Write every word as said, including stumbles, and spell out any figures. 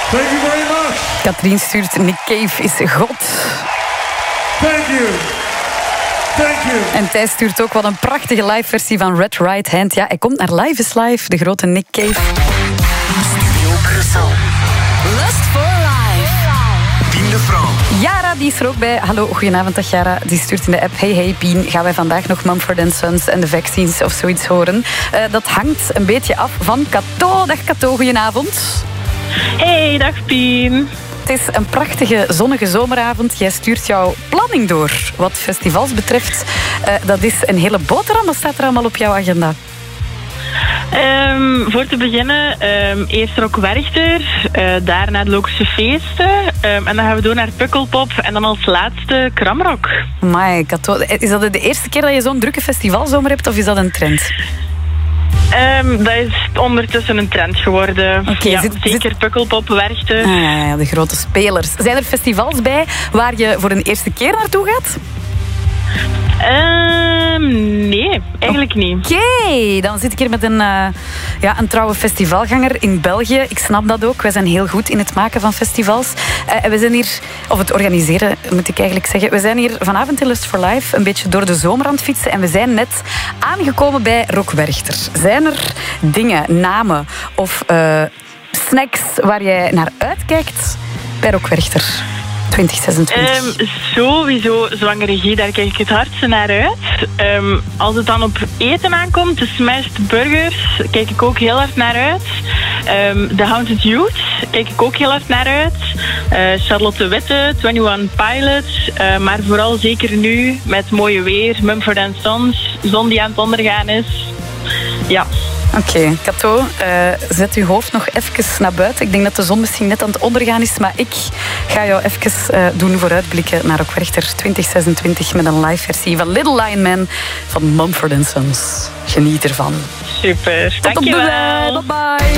Thank you very much. Katrien stuurt Nick Cave is God. Thank you. Thank you. En Thijs stuurt ook wat een prachtige live versie van Red Right Hand. Ja, hij komt naar Live is Live, de grote Nick Cave. Studio Brussel. Lust for Life. Pien de Vrouw. Yara, die is er ook bij. Hallo, goedenavond, dag Yara. Die stuurt in de app. Hey, hey, Pien. Gaan wij vandaag nog Mumford and Sons en de Vaccines of zoiets horen? Uh, dat hangt een beetje af van Kato. Dag Kato, goedenavond. Hey, dag Pien. Het is een prachtige zonnige zomeravond. Jij stuurt jouw planning door wat festivals betreft. Uh, dat is een hele boterham. Wat staat er allemaal op jouw agenda? Um, voor te beginnen, um, eerst Rock Werchter, uh, daarna de Logische Feesten. Um, en dan gaan we door naar Pukkelpop en dan als laatste Kramrock. Amai, Kato. Is dat de eerste keer dat je zo'n drukke festivalzomer hebt of is dat een trend? Um, dat is ondertussen een trend geworden. Okay, ja, zit, zeker zit... Pukkelpop, Werchter. Ah, ja, de grote spelers. Zijn er festivals bij waar je voor een eerste keer naartoe gaat? Um, nee, eigenlijk okay, niet. Oké, dan zit ik hier met een, uh, ja, een trouwe festivalganger in België. Ik snap dat ook. Wij zijn heel goed in het maken van festivals. Uh, en we zijn hier, of het organiseren moet ik eigenlijk zeggen. We zijn hier vanavond in Lust for Life een beetje door de zomer aan het fietsen. En we zijn net aangekomen bij Rock Werchter. Zijn er dingen, namen of uh, snacks waar jij naar uitkijkt bij Rock Werchter? twintig zesentwintig. Um, sowieso zwangere regie, daar kijk ik het hardste naar uit. Um, als het dan op eten aankomt, de smashed burgers, kijk ik ook heel hard naar uit. Um, de Haunted Youth, kijk ik ook heel hard naar uit. Uh, Charlotte Witte, eenentwintig Pilots, uh, maar vooral zeker nu met mooie weer, Mumford and Sons, zon die aan het ondergaan is. Ja. Oké, okay, Kato, uh, zet uw hoofd nog even naar buiten. Ik denk dat de zon misschien net aan het ondergaan is, maar ik ga jou even uh, doen vooruitblikken naar Rock Werchter twintig zesentwintig met een live versie van Little Lion Man van Mumford and Sons. Geniet ervan. Super, dankjewel. Bye bye.